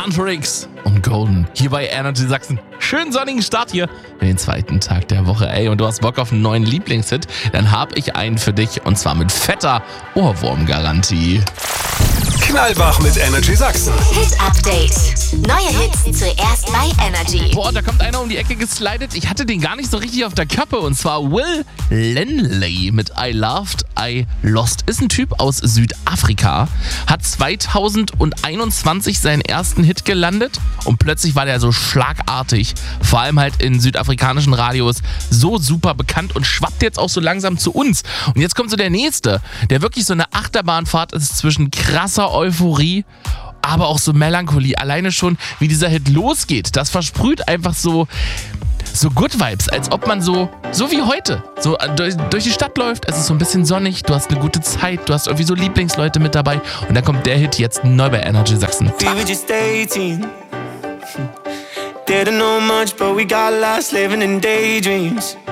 Huntrix und Golden hier bei Energy Sachsen. Schönen sonnigen Start hier in den zweiten Tag der Woche. Ey, und du hast Bock auf einen neuen Lieblingshit? Dann hab ich einen für dich und zwar mit fetter Ohrwurmgarantie. Knallwach mit Energy Sachsen. Hit Update. Neue Hits zuerst bei Energy. Boah, da kommt einer um die Ecke geslidet. Ich hatte den gar nicht so richtig auf der Kappe. Und zwar Will Lenley mit I Loved, I Lost. Ist ein Typ aus Südafrika. Hat 2021 seinen ersten Hit gelandet. Und plötzlich war der so schlagartig, vor allem halt in südafrikanischen Radios, so super bekannt und schwappt jetzt auch so langsam zu uns. Und jetzt kommt so der nächste, der wirklich so eine Achterbahnfahrt ist zwischen krasser Euphorie, aber auch so Melancholie. Alleine schon, wie dieser Hit losgeht, das versprüht einfach so Good Vibes, als ob man so wie heute, so durch die Stadt läuft. Es ist so ein bisschen sonnig, du hast eine gute Zeit, du hast irgendwie so Lieblingsleute mit dabei. Und dann kommt der Hit jetzt neu bei Energy Sachsen. We were just 18. Didn't know much, but we got lost living in daydreams.